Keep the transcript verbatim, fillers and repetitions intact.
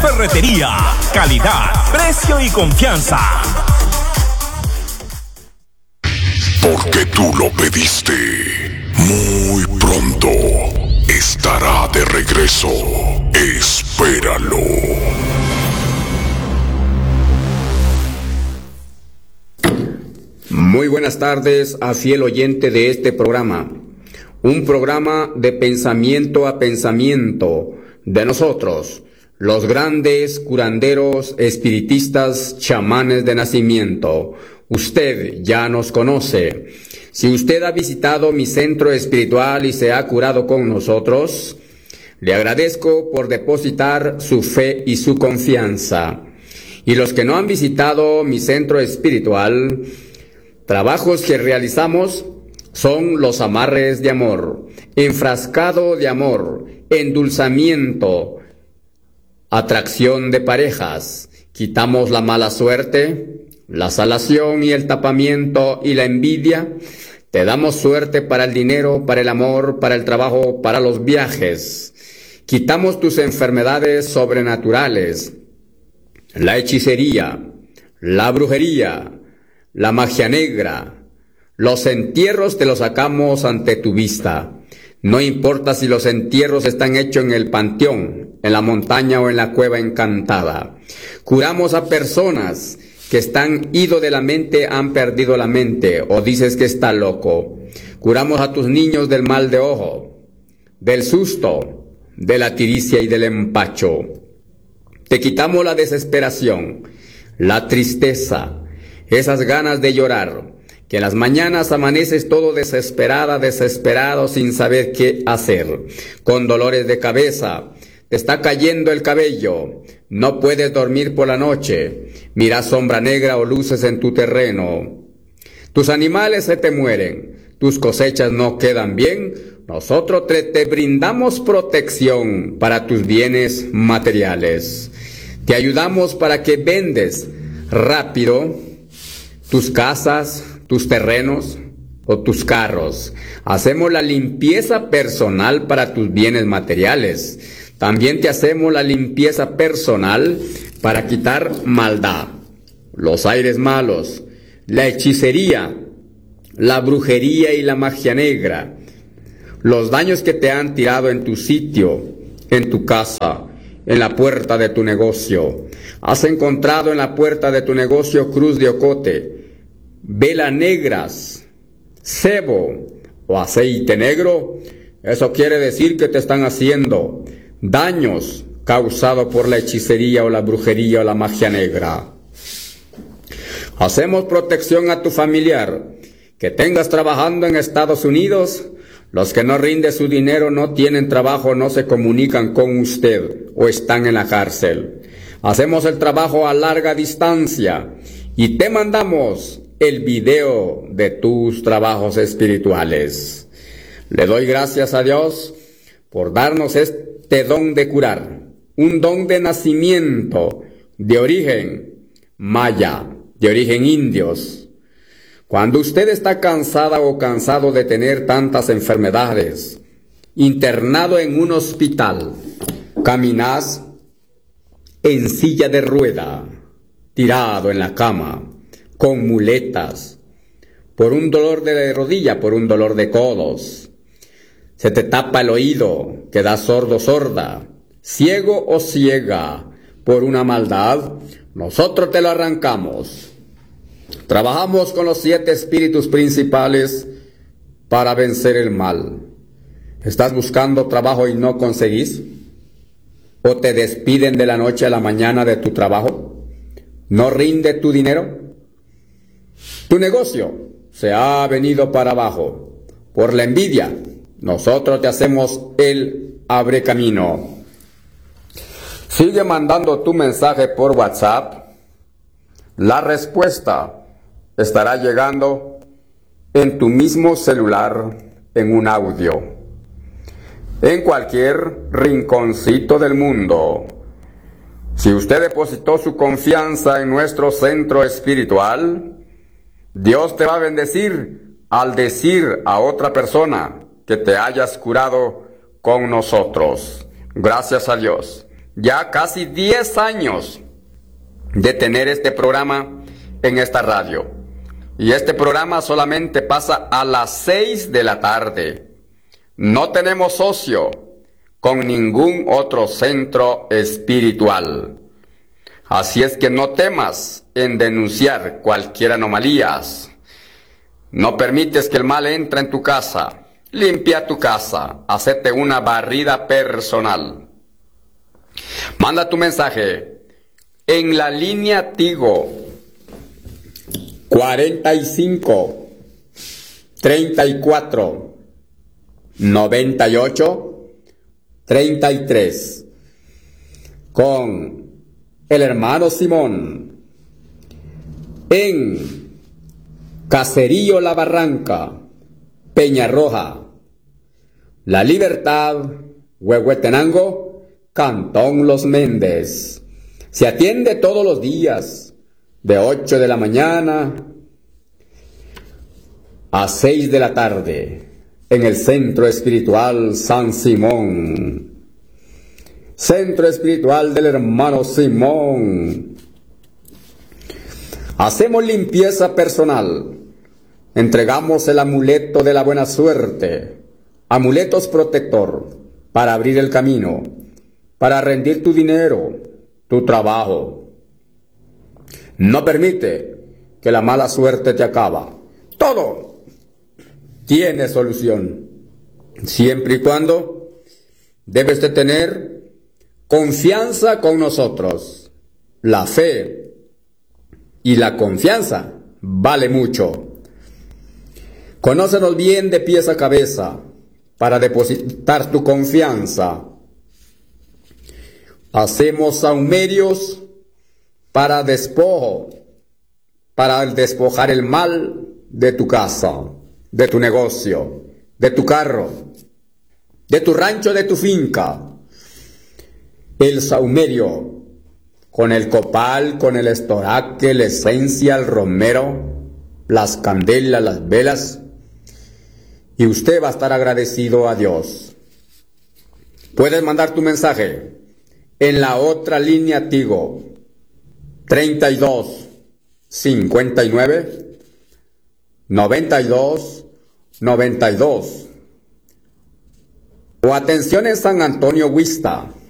Ferretería. Calidad, precio y confianza. Porque tú lo pediste. Muy pronto estará de regreso. Espéralo. Muy buenas tardes a fiel oyente de este programa. Un programa de pensamiento a pensamiento de nosotros, los grandes curanderos, espiritistas, chamanes de nacimiento. Usted ya nos conoce. Si usted ha visitado mi centro espiritual y se ha curado con nosotros, le agradezco por depositar su fe y su confianza. Y los que no han visitado mi centro espiritual, trabajos que realizamos son los amarres de amor, enfrascado de amor, endulzamiento, atracción de parejas, quitamos la mala suerte, la salación y el tapamiento y la envidia, te damos suerte para el dinero, para el amor, para el trabajo, para los viajes, quitamos tus enfermedades sobrenaturales, la hechicería, la brujería, la magia negra, los entierros te los sacamos ante tu vista. No importa si los entierros están hechos en el panteón, en la montaña o en la cueva encantada. Curamos a personas que están ido de la mente, han perdido la mente, o dices que está loco. Curamos a tus niños del mal de ojo, del susto, de la tiricia y del empacho. Te quitamos la desesperación, la tristeza, esas ganas de llorar, que en las mañanas amaneces todo desesperada, desesperado, sin saber qué hacer, con dolores de cabeza, te está cayendo el cabello, no puedes dormir por la noche, miras sombra negra o luces en tu terreno, tus animales se te mueren, tus cosechas no quedan bien, nosotros te, te brindamos protección para tus bienes materiales, te ayudamos para que vendes rápido tus casas, tus terrenos o tus carros. Hacemos la limpieza personal para tus bienes materiales. También te hacemos la limpieza personal para quitar maldad, los aires malos, la hechicería, la brujería y la magia negra, los daños que te han tirado en tu sitio, en tu casa, en la puerta de tu negocio. Has encontrado en la puerta de tu negocio cruz de ocote, velas negras, cebo o aceite negro. Eso quiere decir que te están haciendo daños causados por la hechicería o la brujería o la magia negra. Hacemos protección a tu familiar, que tengas trabajando en Estados Unidos. Los que no rinden su dinero, no tienen trabajo, no se comunican con usted o están en la cárcel. Hacemos el trabajo a larga distancia y te mandamos el video de tus trabajos espirituales. Le doy gracias a Dios por darnos este don de curar, un don de nacimiento, de origen maya, de origen indios. Cuando usted está cansada o cansado de tener tantas enfermedades, internado en un hospital, caminas en silla de rueda, tirado en la cama, con muletas, por un dolor de rodilla, por un dolor de codos, se te tapa el oído, quedas sordo, sorda, ciego o ciega, por una maldad, nosotros te lo arrancamos. Trabajamos con los siete espíritus principales para vencer el mal. ¿Estás buscando trabajo y no conseguís? ¿O te despiden de la noche a la mañana de tu trabajo? ¿No rinde tu dinero? Tu negocio se ha venido para abajo por la envidia. Nosotros te hacemos el abre camino. Sigue mandando tu mensaje por WhatsApp. La respuesta estará llegando en tu mismo celular en un audio, en cualquier rinconcito del mundo. Si usted depositó su confianza en nuestro centro espiritual, Dios te va a bendecir al decir a otra persona que te hayas curado con nosotros. Gracias a Dios. ya casi diez años de tener este programa en esta radio. Y este programa solamente pasa a las seis de la tarde. No tenemos socio con ningún otro centro espiritual. Así es que no temas en denunciar cualquier anomalía. No permites que el mal entre en tu casa. Limpia tu casa. Hacete una barrida personal. Manda tu mensaje en la línea Tigo cuarenta y cinco, treinta y cuatro, noventa y ocho, treinta y tres con el hermano Simón en Caserío La Barranca, Peñarroja, La Libertad, Huehuetenango, Cantón Los Méndez. Se atiende todos los días de ocho de la mañana a seis de la tarde en el Centro Espiritual San Simón. Centro Espiritual del hermano Simón. Hacemos limpieza personal. Entregamos el amuleto de la buena suerte. Amuletos protector para abrir el camino, para rendir tu dinero, tu trabajo. No permite que la mala suerte te acaba. Todo tiene solución. Siempre y cuando debes de tener confianza con nosotros. La fe y la confianza vale mucho. Conócenos bien de pies a cabeza para depositar tu confianza. Hacemos saumerios para despojo, para despojar el mal de tu casa, de tu negocio, de tu carro, de tu rancho, de tu finca. El saumerio, con el copal, con el estoraque, la esencia, el romero, las candelas, las velas, y usted va a estar agradecido a Dios. Puedes mandar tu mensaje en la otra línea Tigo, treinta y dos, cincuenta y nueve, noventa y dos, noventa y dos. O atención en San Antonio Huista,